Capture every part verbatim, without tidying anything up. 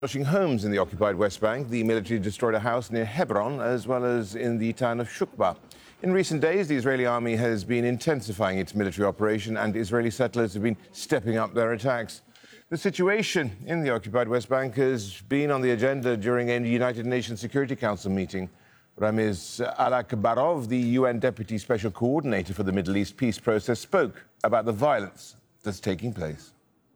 Demolishing homes in the occupied West Bank. The military destroyed a house near Hebron, as well as in the town of Shukba. In recent days, the Israeli army has been intensifying its military operation, and Israeli settlers have been stepping up their attacks. The situation in the occupied West Bank has been on the agenda during a United Nations Security Council meeting. Ramiz Alakbarov, the U N Deputy Special Coordinator for the Middle East peace process, spoke about the violence that's taking place.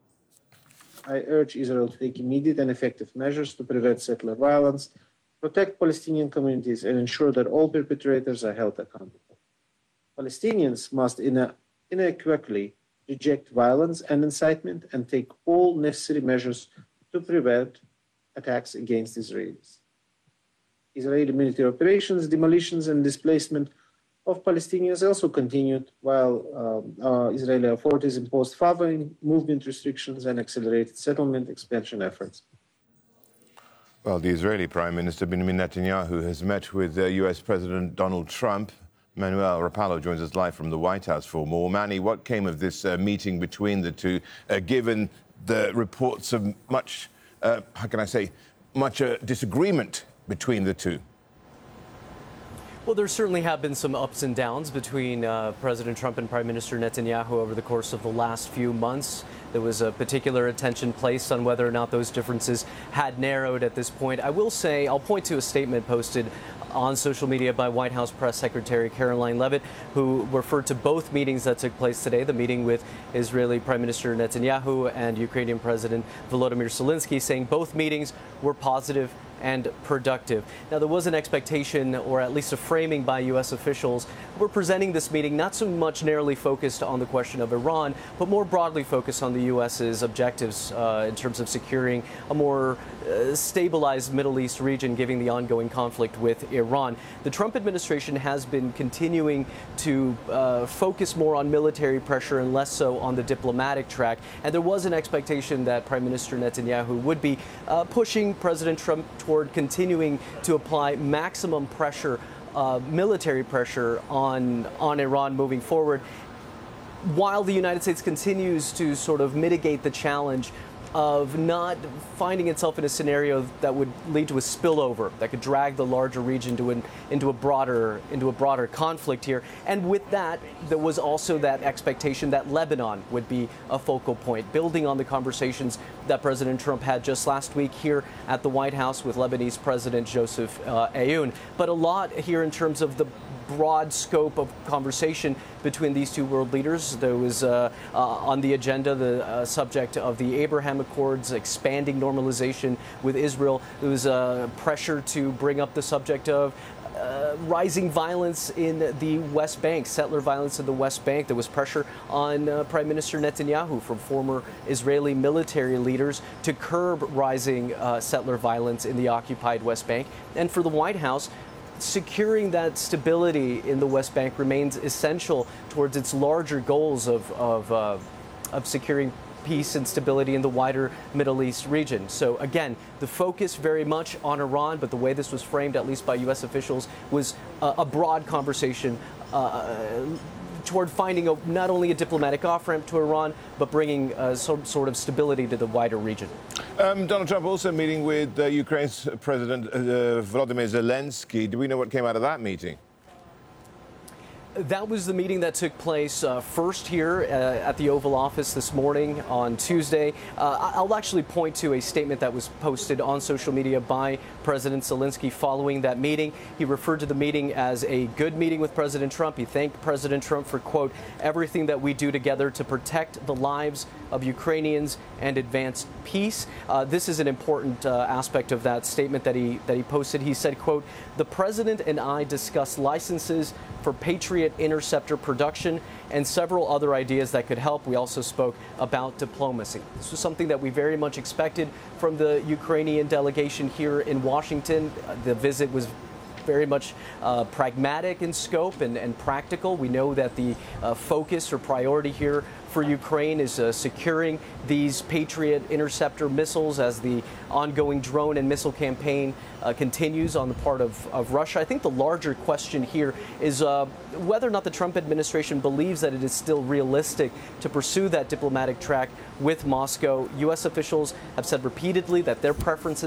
I urge Israel to take immediate and effective measures to prevent settler violence, protect Palestinian communities, and ensure that all perpetrators are held accountable. Palestinians must unequivocally reject violence and incitement and take all necessary measures to prevent attacks against Israelis. Israeli military operations, demolitions, and displacement of Palestinians also continued, while um, uh, Israeli authorities imposed further movement restrictions and accelerated settlement expansion efforts. Well, the Israeli Prime Minister Benjamin Netanyahu has met with uh, U S President Donald Trump. Manuel Rapallo joins us live from the White House for more. Manny, what came of this uh, meeting between the two, uh, given the reports of much, uh, how can I say, much uh, disagreement between the two? Well, there certainly have been some ups and downs between uh, President Trump and Prime Minister Netanyahu over the course of the last few months. There was a particular attention placed on whether or not those differences had narrowed at this point. I will say, I'll point to a statement posted on social media by White House Press Secretary Caroline Leavitt, who referred to both meetings that took place today, the meeting with Israeli Prime Minister Netanyahu and Ukrainian President Volodymyr Zelensky, saying both meetings were positive and productive. Now, there was an expectation, or at least a framing by U S officials, who were presenting this meeting not so much narrowly focused on the question of Iran, but more broadly focused on the U S's objectives uh, in terms of securing a more uh, stabilized Middle East region, given the ongoing conflict with Iran. The Trump administration has been continuing to uh, focus more on military pressure and less so on the diplomatic track, and there was an expectation that Prime Minister Netanyahu would be uh, pushing President Trump toward continuing to apply maximum pressure, uh, military pressure on, on Iran moving forward, while the United States continues to sort of mitigate the challenge of not finding itself in a scenario that would lead to a spillover that could drag the larger region to an, into a broader into a broader conflict here. And with that, there was also that expectation that Lebanon would be a focal point, building on the conversations that President Trump had just last week here at the White House with Lebanese President Joseph uh, Aoun. But a lot here in terms of the broad scope of conversation between these two world leaders. There was uh, uh, on the agenda the uh, subject of the Abraham Accords, expanding normalization with Israel. There was uh, pressure to bring up the subject of Uh, rising violence in the West Bank, settler violence in the West Bank. There was pressure on uh, Prime Minister Netanyahu from former Israeli military leaders to curb rising uh, settler violence in the occupied West Bank. And for the White House, securing that stability in the West Bank remains essential towards its larger goals of, of, uh, of securing peace and stability in the wider Middle East region. So again, the focus very much on Iran, but the way this was framed, at least by U S officials, was uh, a broad conversation uh, toward finding a, not only a diplomatic off-ramp to Iran, but bringing uh, some sort of stability to the wider region. Um, Donald Trump also meeting with uh, Ukraine's President uh, Volodymyr Zelensky. Do we know what came out of that meeting? That was the meeting that took place uh, first here uh, at the Oval Office this morning on Tuesday. Uh, I'll actually point to a statement that was posted on social media by President Zelensky following that meeting. He referred to the meeting as a good meeting with President Trump. He thanked President Trump for, quote, everything that we do together to protect the lives of Ukrainians and advance peace. Uh, this is an important uh, aspect of that statement that he that he posted. He said, quote, the president and I discussed licenses for Patriot interceptor production and several other ideas that could help. We also spoke about diplomacy. This was something that we very much expected from the Ukrainian delegation here in Washington. The visit was very much uh, pragmatic in scope and, and practical. We know that the uh, focus or priority here for Ukraine is uh, securing these Patriot interceptor missiles as the ongoing drone and missile campaign uh, continues on the part of, of Russia. I think the larger question here is uh, whether or not the Trump administration believes that it is still realistic to pursue that diplomatic track with Moscow. U S officials have said repeatedly that their preference